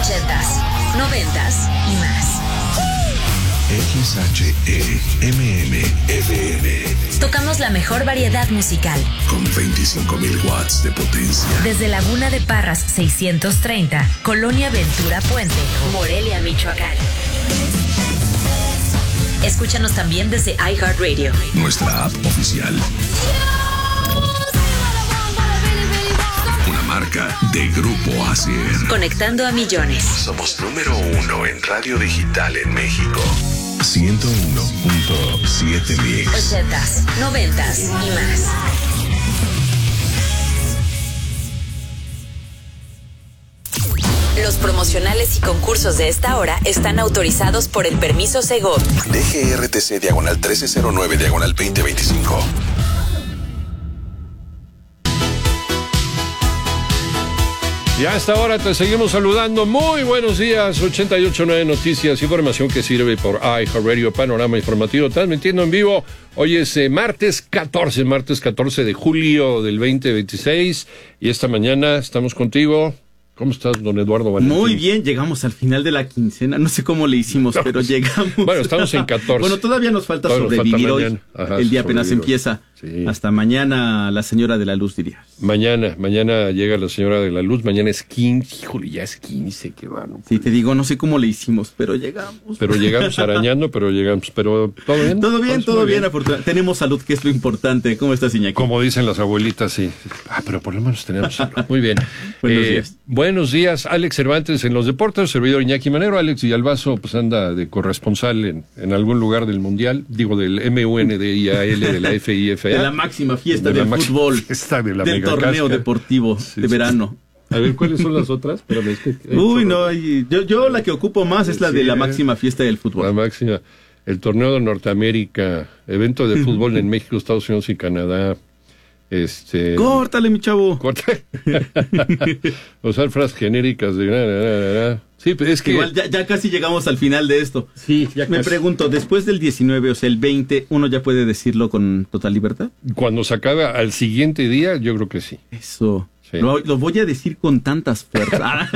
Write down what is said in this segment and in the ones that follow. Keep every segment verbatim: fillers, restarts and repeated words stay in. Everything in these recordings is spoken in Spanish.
ochentas, noventas y más. X H E M M F M. Tocamos la mejor variedad musical. Con veinticinco mil watts de potencia. Desde Laguna de Parras seiscientos treinta, Colonia Ventura Puente, Morelia, Michoacán. Escúchanos también desde iHeartRadio. Nuestra app oficial. Una marca de Grupo Asier. Conectando a millones. Somos número uno en radio digital en México. ciento uno punto siete Mix. ochentas, noventas y más. Los promocionales y concursos de esta hora están autorizados por el permiso Segov. D G R T C diagonal trece cero nueve diagonal veinte veinticinco. Y a esta hora te seguimos saludando. Muy buenos días. ochenta y ocho punto nueve Noticias, información que sirve por iHeartRadio, panorama informativo, transmitiendo en vivo. Hoy es eh, martes catorce, martes catorce de julio del veinte veintiséis. Y esta mañana estamos contigo. ¿Cómo estás, don Eduardo Valentín? Muy bien, llegamos al final de la quincena. No sé cómo le hicimos, pero llegamos. Bueno, estamos en catorce. Bueno, todavía nos falta todavía sobrevivir nos falta hoy. Ajá, el día apenas empieza. Sí. Hasta mañana, la señora de la luz, dirías. Mañana, mañana llega la señora de la luz. Mañana es quince. Híjole, ya es quince, qué bueno. Sí, te digo, no sé cómo le hicimos, pero llegamos. Pero llegamos arañando, pero llegamos. Pero, ¿todo bien? Todo bien, todo bien, bien. Afortunadamente. Tenemos salud, que es lo importante. ¿Cómo estás, Iñaki? Como dicen las abuelitas, sí. Ah, pero por lo menos tenemos salud. Muy bien. Buenos eh, días. Buenos días, Alex Cervantes en los deportes, servidor Iñaki Manero. Alex Villalbazo pues anda de corresponsal en, en algún lugar del mundial, digo del M U N D I A L, de la F I F A. De la máxima fiesta de del fútbol, fiesta de la del torneo deportivo sí, de verano. A ver, ¿cuáles son las otras? Espérame, es que Uy, no, yo, yo la que ocupo más es la sí, de la máxima fiesta del fútbol. La máxima, el torneo de Norteamérica, evento de fútbol en México, Estados Unidos y Canadá. Este, córtale, mi chavo. Córtale. Usar frases genéricas de... Na, na, na, na. Sí, es que... Igual ya, ya casi llegamos al final de esto. Sí, ya Me casi. pregunto, después del diecinueve, o sea, el veinte, ¿uno ya puede decirlo con total libertad? Cuando se acabe al siguiente día, yo creo que sí. Eso... Sí. Lo, lo voy a decir con tantas fuerzas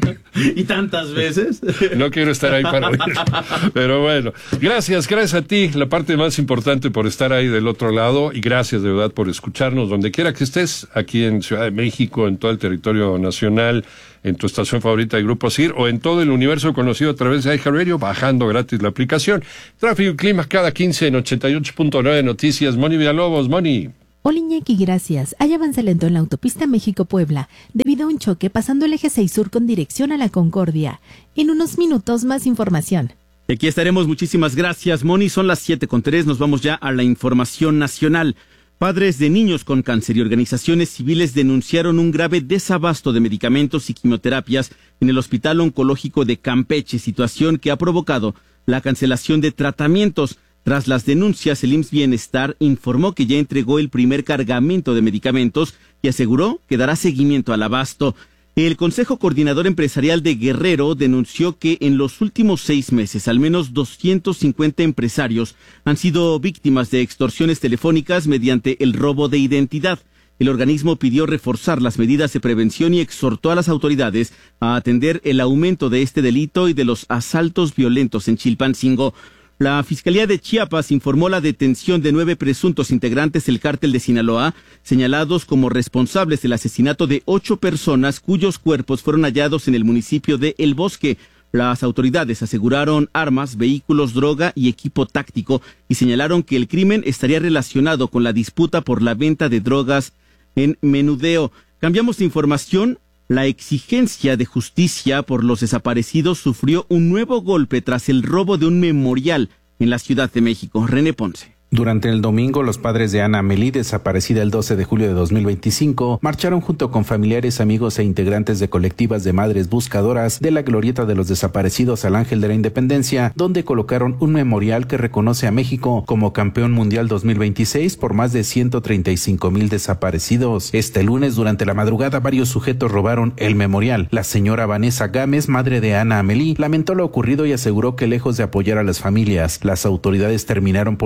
y tantas veces. No quiero estar ahí para reír. Pero bueno, gracias, gracias a ti, la parte más importante por estar ahí del otro lado, y gracias de verdad por escucharnos donde quiera que estés, aquí en Ciudad de México, en todo el territorio nacional, en tu estación favorita de Grupo Asir, o en todo el universo conocido a través de iHeartRadio, bajando gratis la aplicación. Tráfico y clima cada quince en ochenta y ocho punto nueve Noticias. Moni Villalobos, Moni. Hola, Iñaki, gracias. Hay avance lento en la autopista México-Puebla debido a un choque pasando el eje seis sur con dirección a la Concordia. En unos minutos más información. Aquí estaremos, muchísimas gracias, Moni. Son las siete con tres, nos vamos ya a la información nacional. Padres de niños con cáncer y organizaciones civiles denunciaron un grave desabasto de medicamentos y quimioterapias en el Hospital Oncológico de Campeche, situación que ha provocado la cancelación de tratamientos. Tras las denuncias, el I M S S Bienestar informó que ya entregó el primer cargamento de medicamentos y aseguró que dará seguimiento al abasto. El Consejo Coordinador Empresarial de Guerrero denunció que en los últimos seis meses, al menos doscientos cincuenta empresarios han sido víctimas de extorsiones telefónicas mediante el robo de identidad. El organismo pidió reforzar las medidas de prevención y exhortó a las autoridades a atender el aumento de este delito y de los asaltos violentos en Chilpancingo. La Fiscalía de Chiapas informó la detención de nueve presuntos integrantes del cártel de Sinaloa, señalados como responsables del asesinato de ocho personas cuyos cuerpos fueron hallados en el municipio de El Bosque. Las autoridades aseguraron armas, vehículos, droga y equipo táctico y señalaron que el crimen estaría relacionado con la disputa por la venta de drogas en menudeo. Cambiamos de información. La exigencia de justicia por los desaparecidos sufrió un nuevo golpe tras el robo de un memorial en la Ciudad de México. René Ponce. Durante el domingo, los padres de Ana Amelí, desaparecida el doce de julio de dos mil veinticinco, marcharon junto con familiares, amigos e integrantes de colectivas de madres buscadoras de la glorieta de los desaparecidos al Ángel de la Independencia, donde colocaron un memorial que reconoce a México como campeón mundial dos mil veintiséis por más de ciento treinta y cinco mil desaparecidos. Este lunes, durante la madrugada, varios sujetos robaron el memorial. La señora Vanessa Gámez, madre de Ana Amelí, lamentó lo ocurrido y aseguró que lejos de apoyar a las familias, las autoridades terminaron por destruir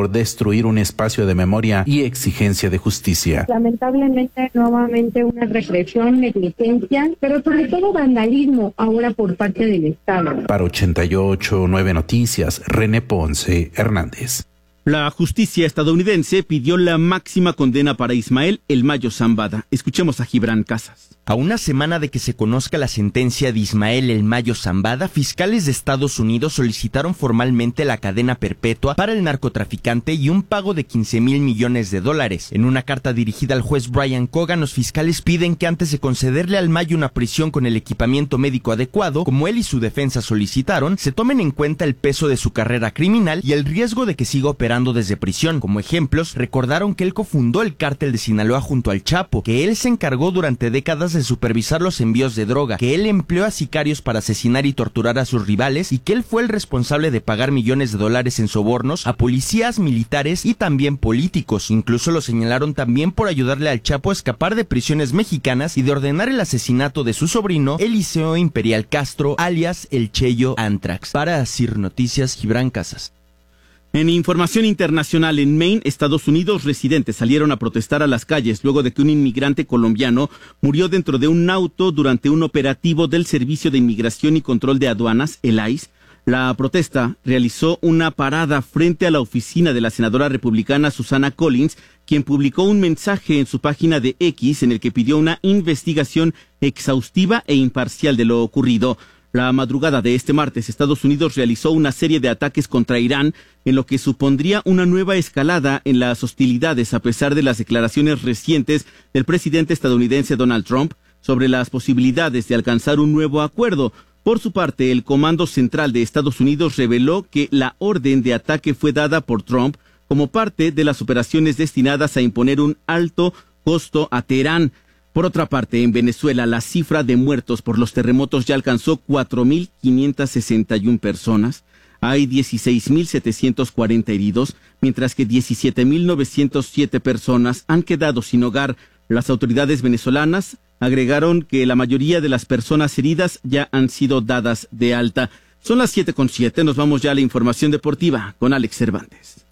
construir un espacio de memoria y exigencia de justicia. Lamentablemente, nuevamente una represión, negligencia, pero sobre todo vandalismo ahora por parte del Estado. Para ochenta y ocho punto nueve Noticias, René Ponce Hernández. La justicia estadounidense pidió la máxima condena para Ismael El Mayo Zambada. Escuchemos a Gibran Casas. A una semana de que se conozca la sentencia de Ismael El Mayo Zambada, fiscales de Estados Unidos solicitaron formalmente la cadena perpetua para el narcotraficante y un pago de quince mil millones de dólares. En una carta dirigida al juez Brian Cogan, los fiscales piden que antes de concederle al Mayo una prisión con el equipamiento médico adecuado, como él y su defensa solicitaron, se tomen en cuenta el peso de su carrera criminal y el riesgo de que siga operando desde prisión. Como ejemplos, recordaron que él cofundó el cártel de Sinaloa junto al Chapo, que él se encargó durante décadas de supervisar los envíos de droga, que él empleó a sicarios para asesinar y torturar a sus rivales y que él fue el responsable de pagar millones de dólares en sobornos a policías, militares y también políticos. Incluso lo señalaron también por ayudarle al Chapo a escapar de prisiones mexicanas y de ordenar el asesinato de su sobrino Eliseo Imperial Castro, alias El Cheyo Antrax. Para Sir Noticias, Gibran Casas. En información internacional, en Maine, Estados Unidos, residentes salieron a protestar a las calles luego de que un inmigrante colombiano murió dentro de un auto durante un operativo del Servicio de Inmigración y Control de Aduanas, el I C E. La protesta realizó una parada frente a la oficina de la senadora republicana Susana Collins, quien publicó un mensaje en su página de X en el que pidió una investigación exhaustiva e imparcial de lo ocurrido. La madrugada de este martes, Estados Unidos realizó una serie de ataques contra Irán, en lo que supondría una nueva escalada en las hostilidades a pesar de las declaraciones recientes del presidente estadounidense Donald Trump sobre las posibilidades de alcanzar un nuevo acuerdo. Por su parte, el Comando Central de Estados Unidos reveló que la orden de ataque fue dada por Trump como parte de las operaciones destinadas a imponer un alto costo a Teherán. Por otra parte, en Venezuela, la cifra de muertos por los terremotos ya alcanzó cuatro mil quinientas sesenta y una personas. Hay dieciséis mil setecientos cuarenta heridos, mientras que diecisiete mil novecientos siete personas han quedado sin hogar. Las autoridades venezolanas agregaron que la mayoría de las personas heridas ya han sido dadas de alta. Son las siete con siete, nos vamos ya a la información deportiva con Alex Cervantes.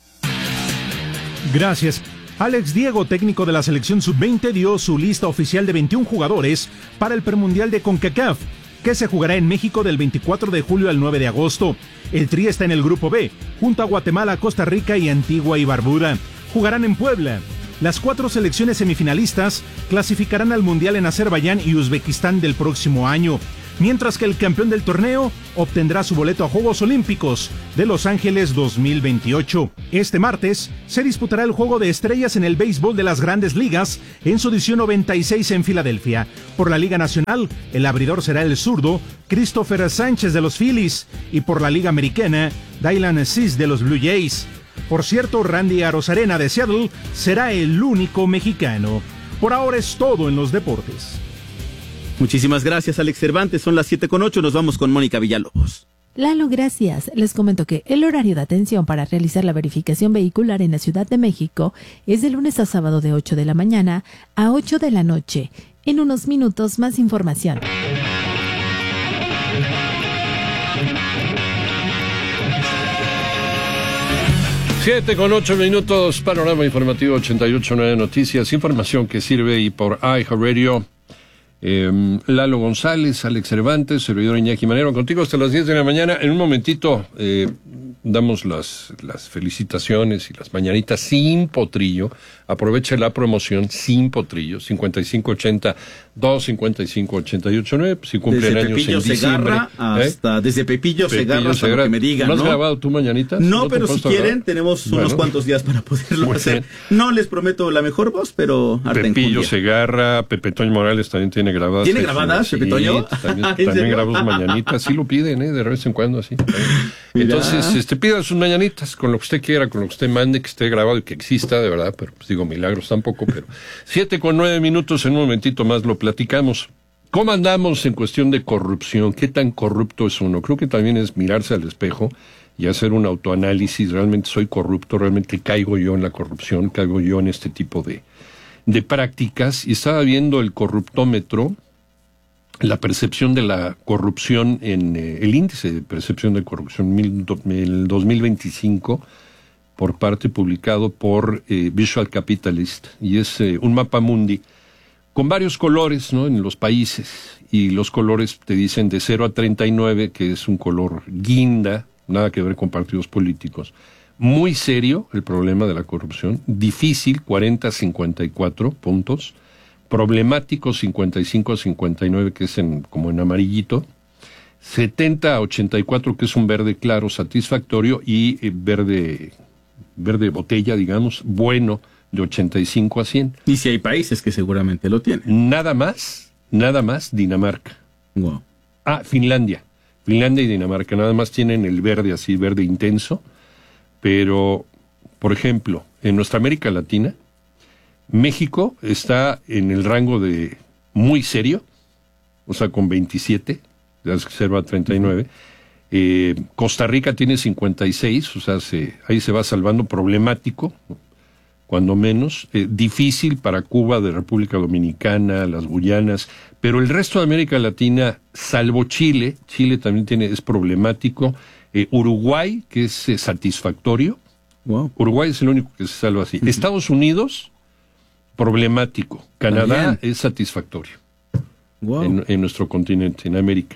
Gracias. Alex Diego, técnico de la selección sub veinte, dio su lista oficial de veintiún jugadores para el premundial de CONCACAF, que se jugará en México del veinticuatro de julio al nueve de agosto. El Tri está en el grupo B, junto a Guatemala, Costa Rica y Antigua y Barbuda. Jugarán en Puebla. Las cuatro selecciones semifinalistas clasificarán al Mundial en Azerbaiyán y Uzbekistán del próximo año, mientras que el campeón del torneo obtendrá su boleto a Juegos Olímpicos de Los Ángeles dos mil veintiocho. Este martes se disputará el Juego de Estrellas en el béisbol de las Grandes Ligas en su edición noventa y seis en Filadelfia. Por la Liga Nacional, el abridor será el zurdo Christopher Sánchez de los Phillies y por la Liga Americana, Dylan Cease de los Blue Jays. Por cierto, Randy Arozarena de Seattle será el único mexicano. Por ahora es todo en los deportes. Muchísimas gracias, Alex Cervantes. Son las siete con ocho, nos vamos con Mónica Villalobos. Lalo, gracias. Les comento que el horario de atención para realizar la verificación vehicular en la Ciudad de México es de lunes a sábado de ocho de la mañana a ocho de la noche. En unos minutos, más información. Siete con ocho minutos, panorama informativo ochenta y ocho punto nueve Noticias, información que sirve y por iHeartRadio. Eh, Lalo González, Alex Cervantes, servidor Iñaki Manero, contigo hasta las diez de la mañana. En un momentito eh, damos las, las felicitaciones y las mañanitas sin potrillo. Aproveche la promoción sin potrillo, cincuenta y cinco ochenta, dos cincuenta y cinco ochenta y ocho nueve, si cumplen desde años Pepillo en diciembre. Segarra hasta, ¿eh? Desde Pepillo, Pepillo Segarra hasta Segarra. lo que me digan, ¿No has ¿no? grabado tu mañanitas? No, ¿No pero si quieren, grabar? Tenemos bueno. unos cuantos días para poderlo Muy hacer. bien. No les prometo la mejor voz, pero harta Pepillo enjundia. Segarra, Pepe Toño Morales también tiene grabadas. ¿Tiene grabadas, sí, Pepe Toño? También, también grabó sus mañanitas, sí lo piden, ¿eh? De vez en cuando, así. Entonces, este, pida sus mañanitas con lo que usted quiera, con lo que usted mande, que esté grabado y que exista, de verdad, pero pues digo, milagros tampoco, pero siete con nueve minutos, en un momentito más lo platicamos. ¿Cómo andamos en cuestión de corrupción? ¿Qué tan corrupto es uno? Creo que también es mirarse al espejo y hacer un autoanálisis. ¿Realmente soy corrupto? ¿Realmente caigo yo en la corrupción? ¿Caigo yo en este tipo de, de prácticas? Y estaba viendo el corruptómetro, la percepción de la corrupción en eh, el índice de percepción de corrupción el dos mil veinticinco, por parte publicado por eh, Visual Capitalist, y es eh, un mapa mundi con varios colores, ¿no?, en los países, y los colores te dicen de cero a treinta y nueve, que es un color guinda, nada que ver con partidos políticos. Muy serio el problema de la corrupción, difícil cuarenta a cincuenta y cuatro puntos, problemático cincuenta y cinco a cincuenta y nueve, que es en, como en amarillito, setenta a ochenta y cuatro, que es un verde claro, satisfactorio, y eh, verde, verde botella, digamos, bueno, de ochenta y cinco a cien. Y si hay países que seguramente lo tienen. Nada más, nada más Dinamarca. Wow. Ah, Finlandia. Finlandia y Dinamarca nada más tienen el verde así, verde intenso, pero, por ejemplo, en nuestra América Latina, México está en el rango de muy serio, o sea, con veintisiete, ya se va a treinta y nueve. Eh, Costa Rica tiene cincuenta y seis, o sea, se, ahí se va salvando, problemático, cuando menos, eh, difícil para Cuba, de República Dominicana, las Guyanas, pero el resto de América Latina, salvo Chile, Chile también tiene, es problemático, eh, Uruguay, que es eh, satisfactorio, wow. Uruguay es el único que se salva así. Uh-huh. Estados Unidos, problemático, Canadá también es satisfactorio, wow. en, en nuestro continente, en América.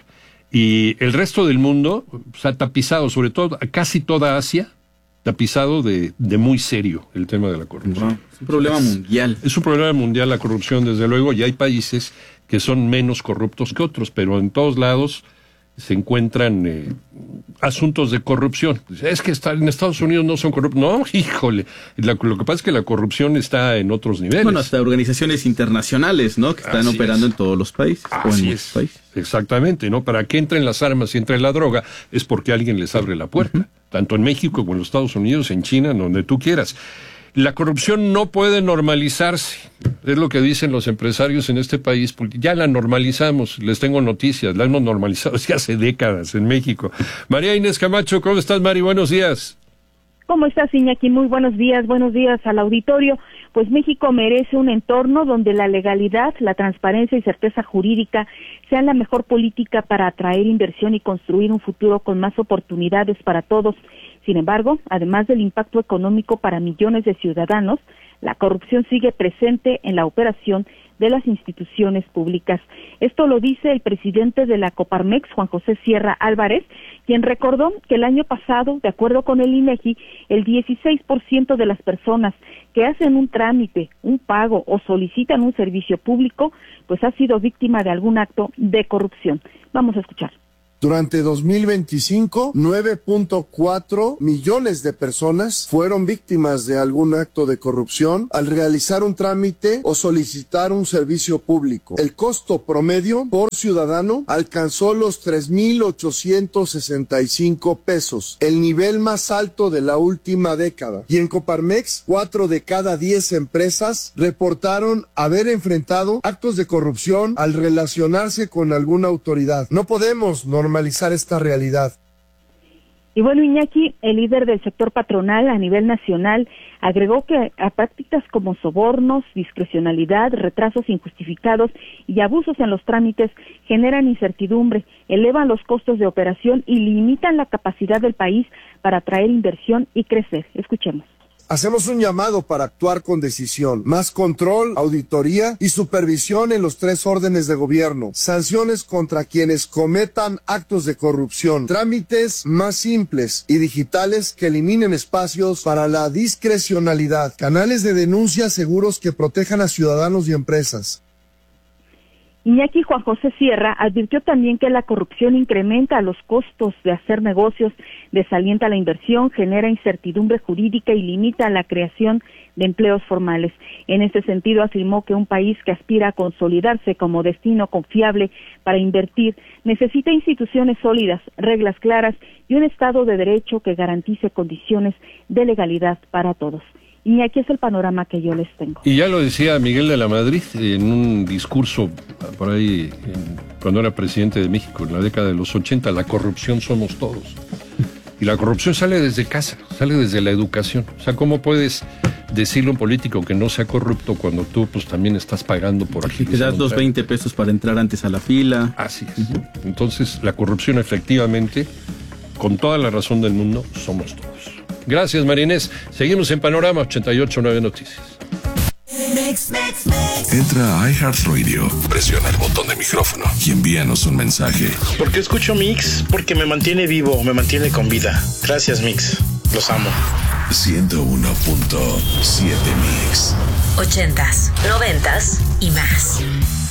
Y el resto del mundo, o sea, tapizado, sobre todo, casi toda Asia, tapizado de, de muy serio el tema de la corrupción. Wow. Es un problema es, mundial. Es un problema mundial la corrupción, desde luego, y hay países que son menos corruptos que otros, pero en todos lados se encuentran eh, asuntos de corrupción. Es que está, en Estados Unidos no son corruptos. No, híjole, la, lo que pasa es que la corrupción está en otros niveles. Bueno, hasta organizaciones internacionales, ¿no?, que están Así operando es. en todos los países. Así es, países. Exactamente, ¿no? Para que entren las armas y entre la droga es porque alguien les abre la puerta. Uh-huh. Tanto en México como en los Estados Unidos, en China, en donde tú quieras. La corrupción no puede normalizarse, es lo que dicen los empresarios en este país, porque ya la normalizamos, les tengo noticias, la hemos normalizado ya hace décadas en México. María Inés Camacho, ¿cómo estás, Mari? Buenos días. ¿Cómo estás, Iñaki? Muy buenos días, buenos días al auditorio. Pues México merece un entorno donde la legalidad, la transparencia y certeza jurídica sean la mejor política para atraer inversión y construir un futuro con más oportunidades para todos. Sin embargo, además del impacto económico para millones de ciudadanos, la corrupción sigue presente en la operación de las instituciones públicas. Esto lo dice el presidente de la Coparmex, Juan José Sierra Álvarez, quien recordó que el año pasado, de acuerdo con el INEGI, el dieciséis por ciento de las personas que hacen un trámite, un pago o solicitan un servicio público, pues ha sido víctima de algún acto de corrupción. Vamos a escuchar. Durante dos mil veinticinco, nueve punto cuatro millones de personas fueron víctimas de algún acto de corrupción al realizar un trámite o solicitar un servicio público. El costo promedio por ciudadano alcanzó los tres mil ochocientos sesenta y cinco pesos, el nivel más alto de la última década. Y en Coparmex, cuatro de cada diez empresas reportaron haber enfrentado actos de corrupción al relacionarse con alguna autoridad. No podemos normalizar normalizar esta realidad. Y bueno, Iñaki, el líder del sector patronal a nivel nacional, agregó que a prácticas como sobornos, discrecionalidad, retrasos injustificados y abusos en los trámites generan incertidumbre, elevan los costos de operación y limitan la capacidad del país para atraer inversión y crecer. Escuchemos. Hacemos un llamado para actuar con decisión, más control, auditoría y supervisión en los tres órdenes de gobierno, sanciones contra quienes cometan actos de corrupción, trámites más simples y digitales que eliminen espacios para la discrecionalidad, canales de denuncia seguros que protejan a ciudadanos y empresas. Iñaki, Juan José Sierra advirtió también que la corrupción incrementa los costos de hacer negocios, desalienta la inversión, genera incertidumbre jurídica y limita la creación de empleos formales. En este sentido, afirmó que un país que aspira a consolidarse como destino confiable para invertir necesita instituciones sólidas, reglas claras y un Estado de Derecho que garantice condiciones de legalidad para todos. Y aquí es el panorama que yo les tengo. Y ya lo decía Miguel de la Madrid en un discurso por ahí, en, cuando era presidente de México, en la década de los ochenta, la corrupción somos todos. Y la corrupción sale desde casa, sale desde la educación. O sea, ¿cómo puedes decirle a un político que no sea corrupto cuando tú pues también estás pagando por aquí? Te das los veinte pesos para entrar antes a la fila. Así es. Uh-huh. Entonces, la corrupción efectivamente, con toda la razón del mundo, somos todos. Gracias, Marinés. Seguimos en Panorama ochenta y ocho punto nueve Noticias. Entra a iHeartRadio, presiona el botón de micrófono y envíanos un mensaje. ¿Por qué escucho Mix? Porque me mantiene vivo, me mantiene con vida. Gracias, Mix. Los amo. ciento uno punto siete Mix. Ochentas, noventas y más.